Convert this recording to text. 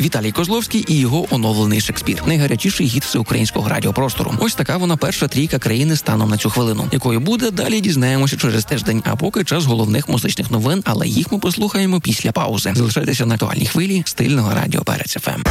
Віталій Козловський і його оновлений Шекспір. Найгарячіший гіт всеукраїнського радіопростору. Ось така вона перша трійка країни станом на цю хвилину. Якою буде, далі дізнаємося через тиждень. А поки час головних музичних новин, але їх ми послухаємо після паузи. Залишайтеся на актуальній хвилі стильного радіо Перець ФМ.